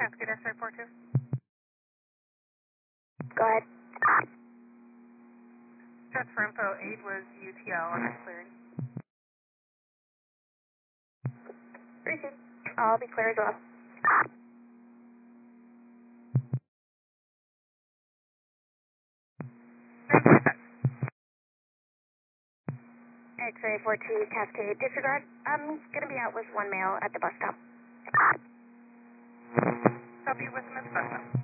Cascade X-ray 42. Go ahead. Just for info, 8 was UTL on this clearing. Appreciate. I'll be clear as well. X-ray 42 Cascade, disregard. I'm going to be out with one male at the bus stop. Copy with Ms. Butler.